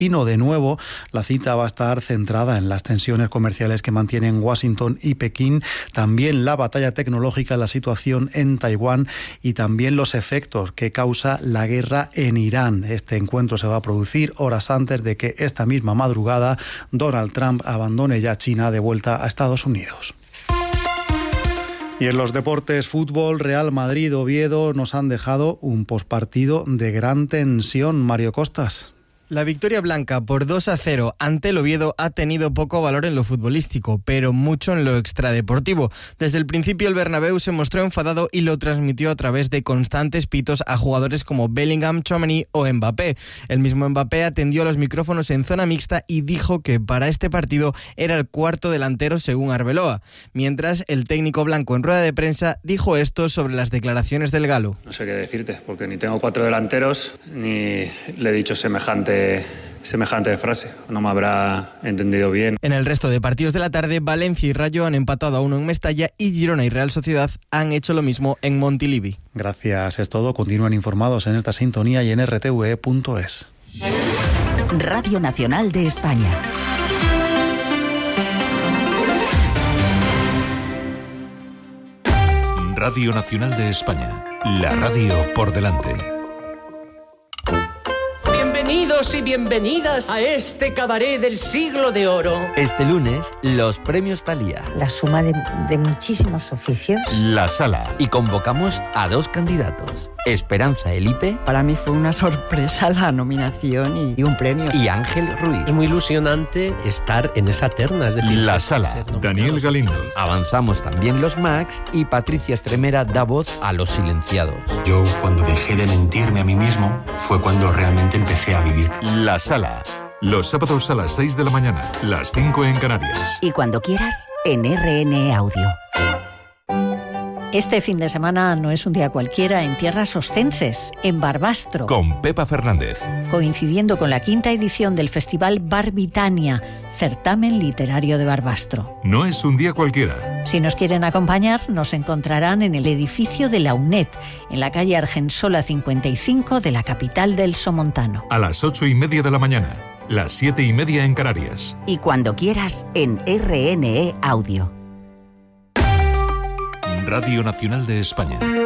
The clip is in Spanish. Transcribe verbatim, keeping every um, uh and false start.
De nuevo, la cita va a estar centrada en las tensiones comerciales que mantienen Washington y Pekín, también la batalla tecnológica, la situación en Taiwán y también los efectos que causa la guerra en Irán. Este encuentro se va a producir horas antes de que esta misma madrugada Donald Trump abandone ya China de vuelta a Estados Unidos. Y en los deportes, fútbol, Real Madrid, Oviedo nos han dejado un pospartido de gran tensión. Mario Costas. La victoria blanca por dos a cero ante el Oviedo ha tenido poco valor en lo futbolístico, pero mucho en lo extradeportivo. Desde el principio el Bernabéu se mostró enfadado y lo transmitió a través de constantes pitos a jugadores como Bellingham, Tchouaméni o Mbappé. El mismo Mbappé atendió a los micrófonos en zona mixta y dijo que para este partido era el cuarto delantero según Arbeloa. Mientras, el técnico blanco en rueda de prensa dijo esto sobre las declaraciones del galo. No sé qué decirte, porque ni tengo cuatro delanteros, ni le he dicho semejante semejante frase, no me habrá entendido bien. En el resto de partidos de la tarde, Valencia y Rayo han empatado a uno en Mestalla y Girona y Real Sociedad han hecho lo mismo en Montilivi. Gracias, es todo. Continúen informados en esta sintonía y en r t v e punto es. Radio Nacional de España. Radio Nacional de España, la radio por delante. Bienvenidos y bienvenidas a este cabaret del siglo de oro. Este lunes, los premios Thalía. La suma de, de muchísimos oficios. La Sala. Y convocamos a dos candidatos. Esperanza Elipe. Para mí fue una sorpresa la nominación y, y un premio. Y Ángel Ruiz. Es muy ilusionante estar en esa terna. Es decir, La Sala. Daniel Galindo. Avanzamos también los Max y Patricia Estremera da voz a los silenciados. Yo, cuando dejé de mentirme a mí mismo, fue cuando realmente empecé a vivir. La Sala. Los sábados a las seis de la mañana, las cinco en Canarias. Y cuando quieras, en R N E Audio. Este fin de semana no es un día cualquiera en tierras ostenses, en Barbastro. Con Pepa Fernández. Coincidiendo con la quinta edición del Festival Barbitania, certamen literario de Barbastro. No es un día cualquiera. Si nos quieren acompañar, nos encontrarán en el edificio de la UNED, en la calle Argensola cincuenta y cinco de la capital del Somontano. A las ocho y media de la mañana, las siete y media en Canarias. Y cuando quieras, en R N E Audio. Radio Nacional de España.